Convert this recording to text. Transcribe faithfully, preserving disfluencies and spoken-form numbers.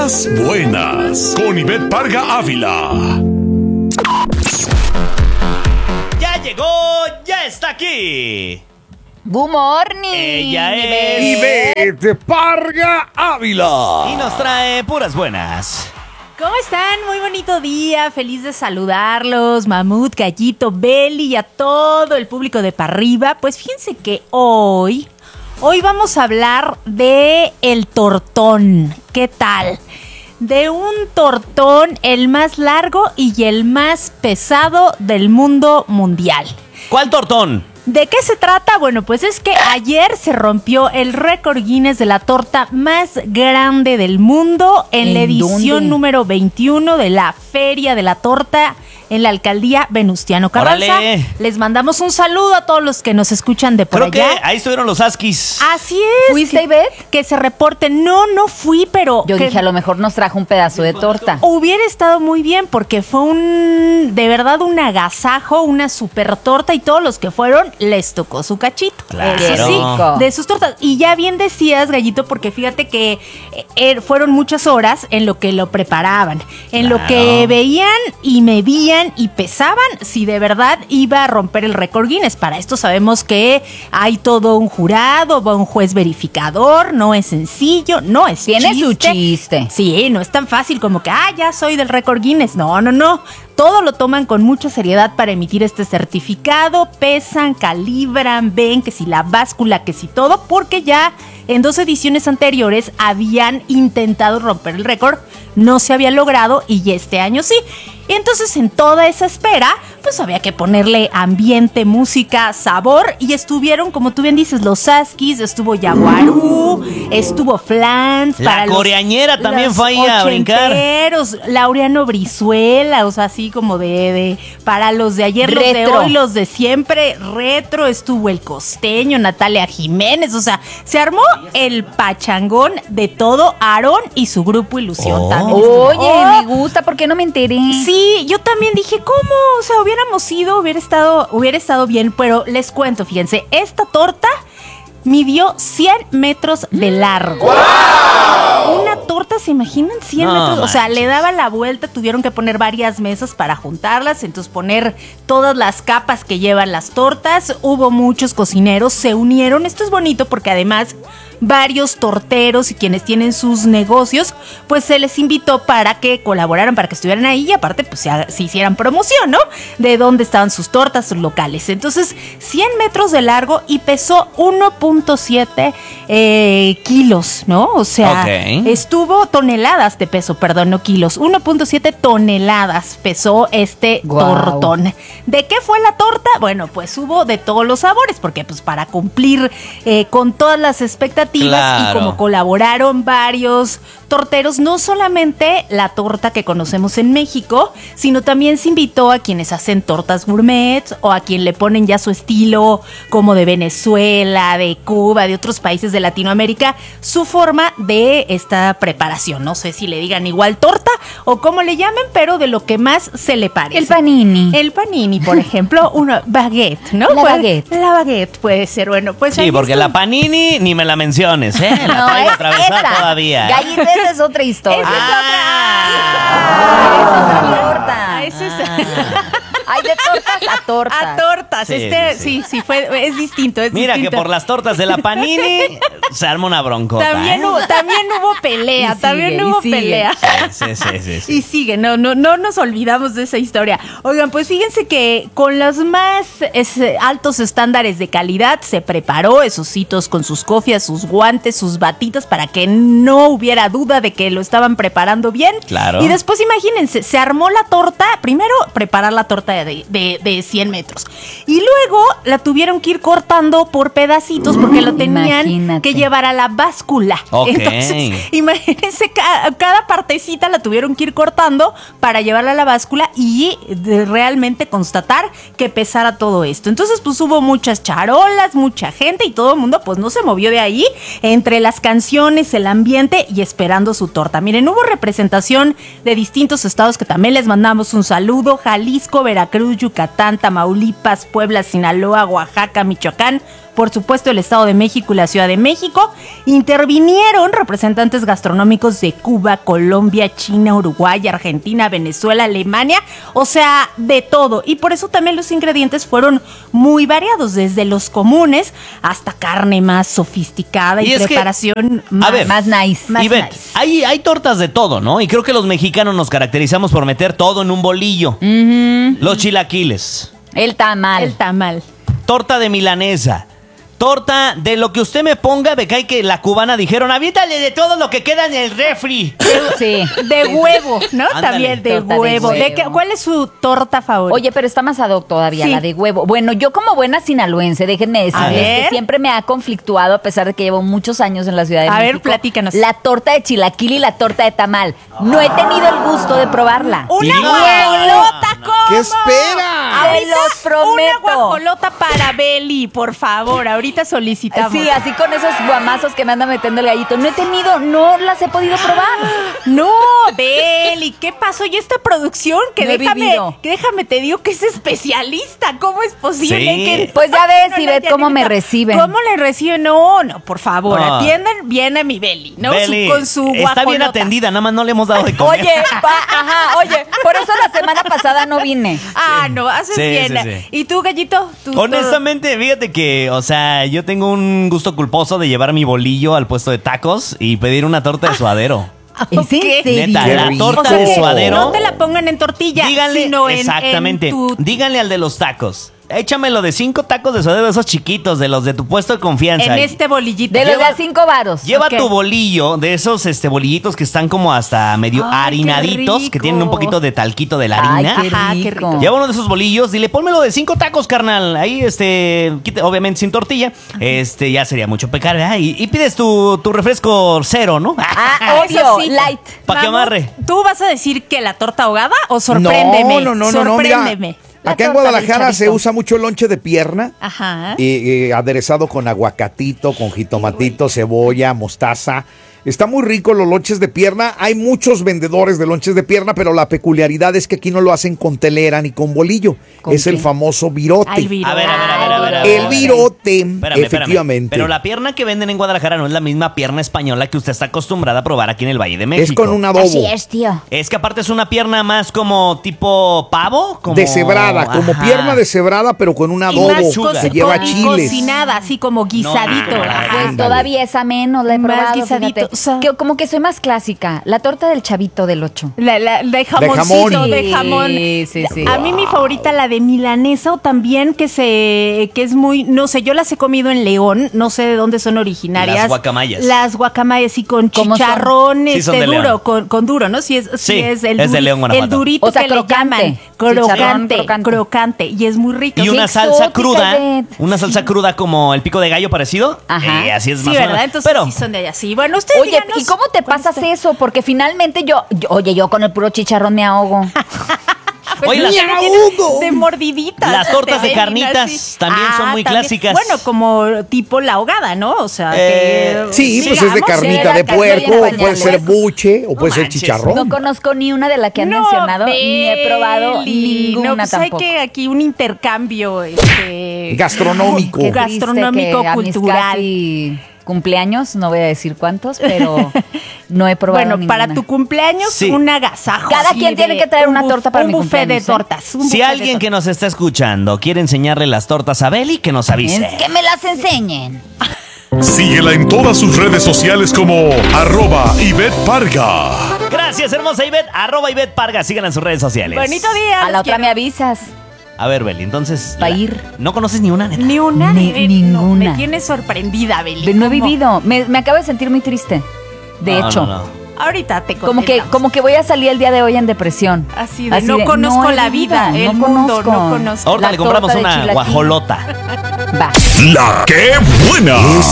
Puras buenas, con Ivette Parga Ávila. Ya llegó, ya está aquí. Good morning. Ella es Ivette Parga Ávila. y nos trae puras buenas. ¿Cómo están? Muy bonito día, feliz de saludarlos, Mamut, Gallito, Beli y a todo el público de Pa' Arriba. Pues fíjense que hoy, hoy vamos a hablar de el tortón. ¿Qué tal? De un tortón, el más largo y el más pesado del mundo mundial. ¿Cuál tortón? ¿De qué se trata? Bueno, pues es que ayer se rompió el récord Guinness de la torta más grande del mundo en, ¿En la edición dónde? número veintiuno de la Feria de la Torta en la alcaldía Venustiano Carranza. ¡Órale! Les mandamos un saludo a todos los que nos escuchan de por Creo allá. que ahí estuvieron los Askis. Así es. ¿Fuiste, que, Ivette? que se reporten. No, no fui, pero... Yo que dije, a lo mejor nos trajo un pedazo de torta. Hubiera estado muy bien porque fue un... de verdad un agasajo, una super torta y todos los que fueron les tocó su cachito. Claro. Eso sí, de sus tortas. Y ya bien decías, Gallito, porque fíjate que eh, fueron muchas horas en lo que lo preparaban, en Claro. lo que veían y medían y pesaban si de verdad iba a romper el récord Guinness. Para esto sabemos que hay todo un jurado, va un juez verificador, no es sencillo, no es Tiene chiste. su chiste. Sí, no es tan fácil como que, ah, ya soy del récord Guinness. No, no, no. Todo lo toman con mucha seriedad para emitir este certificado, pesan, calibran, ven que si la báscula, que si todo, porque ya en dos ediciones anteriores habían intentado romper el récord, no se había logrado y este año sí. Y entonces en toda esa espera, pues había que ponerle ambiente, música, sabor y estuvieron, como tú bien dices, los Askis, estuvo Yaguarú, estuvo Flans. La para coreañera los, también los fue ahí a brincar. ochenteros, Laureano Brizuela, o sea, así como de, de para los de ayer, Retro. los de hoy, los de siempre, retro, estuvo el costeño, Natalia Jiménez, o sea, se armó el pachangón de todo Aarón y su grupo Ilusión Oh. también. Oye, Oh, me gusta, ¿por qué no me enteré? Sí, yo también dije, ¿cómo? O sea, hubiéramos ido, hubiera estado, hubiera estado bien, pero les cuento, fíjense, esta torta midió cien metros de largo. ¡Wow! Una torta, ¿se imaginan? cien No metros. O sea, manches. le daba la vuelta, tuvieron que poner varias mesas para juntarlas, entonces poner todas las capas que llevan las tortas. Hubo muchos cocineros, se unieron. Esto es bonito porque además varios torteros y quienes tienen sus negocios, pues se les invitó para que colaboraran, para que estuvieran ahí y aparte pues se, haga- se hicieran promoción, ¿no? De dónde estaban sus tortas, sus locales. Entonces, cien metros de largo y pesó uno punto siete eh, kilos, ¿no? O sea, Ok. estuvo toneladas de peso, perdón, no kilos. uno punto siete toneladas pesó este Guau. tortón. ¿De qué fue la torta? Bueno, pues hubo de todos los sabores, porque pues para cumplir eh, con todas las expectativas Claro. y como colaboraron varios torteros, no solamente la torta que conocemos en México, sino también se invitó a quienes hacen tortas gourmet o a quien le ponen ya su estilo como de Venezuela, de Cuba, de otros países de Latinoamérica, su forma de esta preparación. No sé si le digan igual torta o cómo le llamen, pero de lo que más se le parece. El panini. El panini, por ejemplo, una baguette, ¿no? La Puede- baguette. La baguette puede ser, bueno, pues Sí, ahí porque está. la panini ni me la menciones, ¿eh? La No, traigo es atravesada esa. todavía. Gallito, esa es otra historia. Esa es Ah. Esa es otra torta. Ah, ese es- Hay de tortas a tortas. A tortas, Sí, este, sí, sí, sí. sí, fue, es distinto, es Mira distinto. que por las tortas de la panini se arma una broncota. También, ¿eh? hubo, también hubo pelea, Y también sigue, y hubo sigue. pelea. Sí, sí, sí, sí, sí. Y sigue, no, no, no nos olvidamos de esa historia. Oigan, pues fíjense que con los más es, altos estándares de calidad se preparó esos hitos con sus cofias, sus guantes, sus batitas para que no hubiera duda de que lo estaban preparando bien. Claro. Y después imagínense, se armó la torta, primero preparar la torta de, de, de cien metros y luego la tuvieron que ir cortando por pedacitos porque lo tenían Imagínate. que llevar a la báscula. Ok. Entonces, imagínense, ca- cada partecita la tuvieron que ir cortando para llevarla a la báscula y de realmente constatar que pesara todo esto. Entonces, pues hubo muchas charolas, mucha gente y todo el mundo pues no se movió de ahí entre las canciones, el ambiente y esperando su torta. Miren, hubo representación de distintos estados que también les mandamos un saludo: Jalisco, Veracruz, Yucatán, Tamaulipas, Puebla, Sinaloa, Oaxaca, Michoacán, por supuesto el Estado de México y la Ciudad de México. Intervinieron representantes gastronómicos de Cuba, Colombia, China, Uruguay, Argentina, Venezuela, Alemania, o sea, de todo. Y por eso también los ingredientes fueron muy variados, desde los comunes hasta carne más sofisticada y, Y es que, preparación a más, ver, Más nice. más Ivette, nice. hay, hay tortas de todo, ¿no? Y creo que los mexicanos nos caracterizamos por meter todo en un bolillo. Los chilaquiles, El tamal. El tamal. torta de milanesa, torta de lo que usted me ponga. Me cae que la cubana dijeron, aviéntale de todo lo que queda en el refri. Sí. De huevo, ¿no? Ándale. También de Torta de huevo. ¿De huevo. qué- ¿Cuál es su torta favorita? Oye, pero está más ad hoc todavía, Sí. la de huevo. Bueno, yo como buena sinaloense, déjenme A decirles ver. que siempre me ha conflictuado, a pesar de que llevo muchos años en la Ciudad de A ver, México. platícanos. La torta de chilaquil y la torta de tamal. No he tenido el gusto de probarla. ¡Una Sí. guajolota! ¿Cómo? ¿Qué espera? Se Ahorita, los prometo. Una guajolota para Beli, por favor. Ahorita solicitamos. Sí, así con esos guamazos que me anda metiendo el gallito. No he tenido, no las he podido probar. No, Beli, ¿qué pasó? Y esta producción que No he déjame, vivido. que déjame te digo que es especialista. ¿Cómo es posible Sí. que Pues ya ves, no la Ivette, hayan cómo me invitado? reciben. ¿Cómo le reciben? No, no, por favor, No. atiendan bien a mi Beli, ¿no? Su- Beli, con su guajolota. está bien atendida, nada más no le hemos dado de comer. Oye, pa- ajá, oye, por eso la semana pasada no vine. Ah, no, haces Sí, bien. sí, sí. ¿Y tú, gallito? ¿Tú, Honestamente, fíjate que, o sea, yo tengo un gusto culposo de llevar mi bolillo al puesto de tacos y pedir una torta de suadero. ¿Es en ¿Qué? serio? Neta, Qué la rico. torta O sea, de que suadero. no te la pongan en tortilla, Díganle, sino en, exactamente, en tu... díganle al de los tacos. Échamelo de cinco tacos de suadero, esos chiquitos, de los de tu puesto de confianza. en este bolillito. De los de Lleva- a cinco varos. Lleva Ok. tu bolillo, de esos este bolillitos que están como hasta medio Ay, qué harinaditos, que rico. tienen un poquito de talquito de la Ay, harina. qué Ajá, qué rico. rico. Lleva uno de esos bolillos, dile, pónmelo de cinco tacos, carnal. Ahí, este, quita- obviamente sin tortilla. Este, ya sería mucho pecar, ¿verdad? Y, y pides tu, tu refresco cero, ¿no? Ah, obvio, Eso sí. light. Pa' que Mamut, amarre. ¿Tú vas a decir que la torta ahogada o sorpréndeme? No, no, no, no, no, mira. Sorpréndeme. La Acá en torta del Guadalajara se Chavito. usa mucho el lonche de pierna. Ajá. Y, y aderezado con aguacatito, con jitomatito, cebolla, mostaza. Está muy rico los lonches de pierna. Hay muchos vendedores de lonches de pierna, pero la peculiaridad es que aquí no lo hacen con telera ni con bolillo. ¿Con Es el qué? famoso virote. Ay, virote. A ver, a ver, a ver, a ver, a ver. El virote, Espérame, espérame. efectivamente. Pero la pierna que venden en Guadalajara no es la misma pierna española que usted está acostumbrada a probar aquí en el Valle de México. es con un adobo. Así es, tío. Es que aparte es una pierna más como tipo pavo. Como... Deshebrada, como Ajá. pierna deshebrada, pero con un Y adobo más chuga. que co- lleva co- chiles. cocinada, así como guisadito. No, no, no, Ajá. Pues Ándale. todavía esa menos la he Más probado, guisadito, fíjate. o sea- Que, como que soy más clásica. La torta del chavito del ocho. La, la- de jamoncito, jamón. de jamón. Sí, sí, sí. A mí mi favorita, la de milanesa, o también que se que es muy, no sé, yo las he comido en León, no sé de dónde son originarias. Las guacamayas. Las guacamayas, sí, con ¿Cómo son? chicharrón, Sí, son este de duro, León. con, con duro, ¿no? Sí es, sí Sí, es el es de León, Guanajuato. el durito O sea, que le crocante. llaman. Chicharrón Crocante, crocante. crocante, y es muy rico. Y Sí, una Qué salsa exótica, cruda, Ivette. una salsa cruda como el pico de gallo parecido. Ajá. Eh, así es sí, más o ¿verdad? menos. Entonces Pero sí son de allá. Sí, bueno, ustedes Oye, díganos ¿y cómo te cuál pasas está. eso? Porque finalmente yo, yo- oye, yo con el puro chicharrón me ahogo. Pues Oye, no, las- ya no ¡Me tienes ahogo! de mordiditas. Las tortas te de ven carnitas así. también son muy clásicas. Bueno, como tipo la ahogada, ¿no? O sea, Eh, que, Sí, pues es de digamos, carnita sí, de la carne puerco, en o puede pañales. ser buche, o puede ser manches. chicharrón. No conozco ni una de las que han No, mencionado, ni he probado Beli, ninguna no, pues tampoco. hay que aquí un intercambio este, Gastronómico. Qué triste gastronómico, que a mis cultural. casi cumpleaños, no voy a decir cuántos, pero no he probado Bueno, ninguna. para tu cumpleaños, Sí. un agasajo. Cada así quien de- tiene que traer un una buf- torta para un mi buffet de cumpleaños, ¿eh? tortas. un Si buffet de alguien que tortas. nos está escuchando quiere enseñarle las tortas a Beli, que nos avise. Es que me las enseñen. Síguela en todas sus redes sociales como arroba Ivette Parga. Gracias, hermosa Ivette. Arroba Ivette Parga. Síganla en sus redes sociales. Bonito día. A la los otra quiero. me avisas. A ver, Beli, entonces. Pa' la- ir. ¿No conoces ni una, neta? Ni una, Ni- ni, ninguna. me tienes sorprendida, Beli. No he ¿Cómo? vivido. Me, me acabo de sentir muy triste. De No, hecho. no, no. Ahorita te Como que, contestamos. como que voy a salir el día de hoy en depresión. Así de, no conozco no he la vivido, vida, el mundo, no conozco. Ahorita La le compramos torta de una chilaquil. guajolota. Va. La que buena. Es